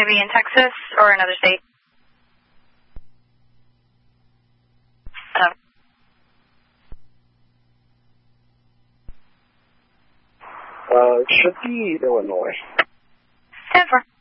to be in Texas or another state? Should be Illinois. 10-4.